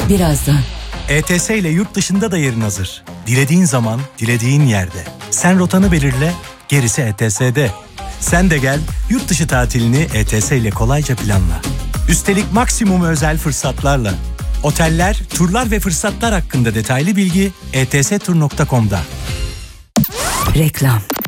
birazdan. ETS ile yurt dışında da yerin hazır. Dilediğin zaman, dilediğin yerde. Sen rotanı belirle, gerisi ETS'de. Sen de gel, yurt dışı tatilini ETS ile kolayca planla. Üstelik maksimum özel fırsatlarla. Oteller, turlar ve fırsatlar hakkında detaylı bilgi etstur.com'da. Reklam.